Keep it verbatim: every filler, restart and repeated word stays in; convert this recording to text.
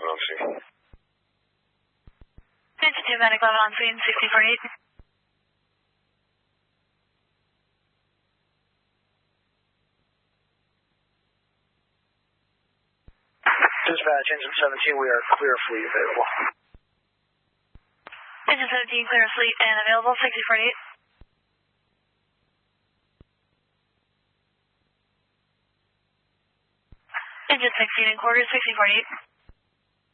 eleven on scene. Engine two, Medic eleven on scene, sixty forty-eight. Dispatch, engine seventeen, we are clear fleet available. Engine seventeen, clear fleet and available, sixty forty-eight. Engine sixteen in quarters, sixty forty-eight.